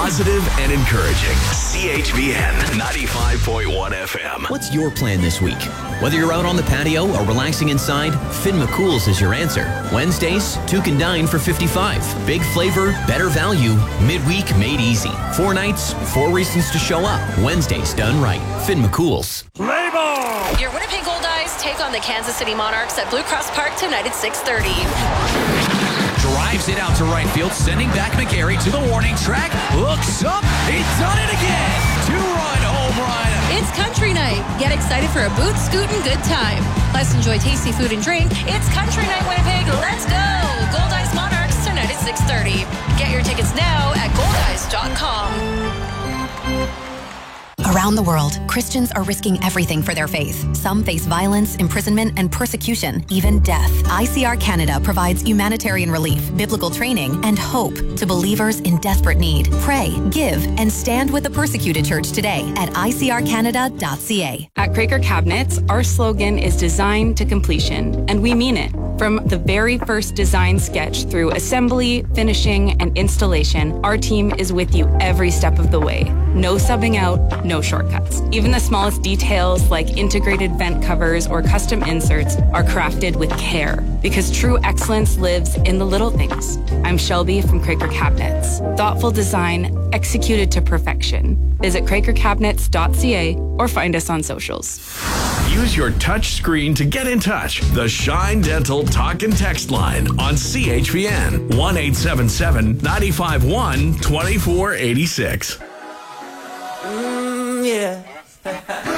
positive and encouraging. CHVN 95.1 FM. What's your plan this week? Whether you're out on the patio or relaxing inside, Finn McCool's is your answer. Wednesdays, 2 can dine for $55. Big flavor, better value, midweek made easy. 4 nights, 4 reasons to show up. Wednesdays done right. Finn McCool's. Play ball! Your Winnipeg Goldeyes take on the Kansas City Monarchs at Blue Cross Park tonight at 6:30. Drives it out to right field, sending back McGarry to the warning track. Looks up, he's done it again. 2-run home run. It's country night. Get excited for a boot, scoot, and good time. Plus, enjoy tasty food and drink. It's country night, Winnipeg. Let's go. Goldeyes Monarchs tonight at 6:30. Get your tickets now at goldeyes.com. Around the world, Christians are risking everything for their faith. Some face violence, imprisonment, and persecution, even death. ICR Canada provides humanitarian relief, biblical training, and hope to believers in desperate need. Pray, give, and stand with the persecuted church today at icrcanada.ca. At Craker Cabinets, our slogan is design to completion, and we mean it. From the very first design sketch through assembly, finishing, and installation, our team is with you every step of the way. No subbing out, no shortcuts. Even the smallest details like integrated vent covers or custom inserts are crafted with care because true excellence lives in the little things. I'm Shelby from Craker Cabinets. Thoughtful design executed to perfection. Visit crakercabinets.ca or find us on socials. Use your touch screen to get in touch. The Shine Dental Talk and Text line on CHVN 1-877-951-2486. Yeah.